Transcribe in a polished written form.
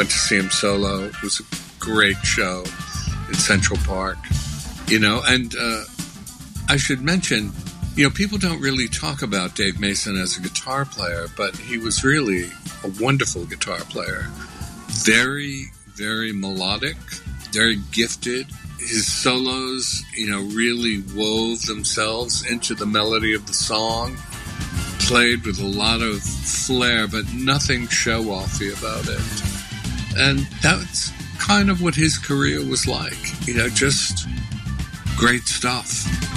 went to see him solo. It was a great show in Central Park, and I should mention, people don't really talk about Dave Mason as a guitar player, but he was really a wonderful guitar player. Very, very melodic, very gifted. His solos, really wove themselves into the melody of the song. Played with a lot of flair, but nothing show-offy about it. And that's kind of what his career was like. Just great stuff.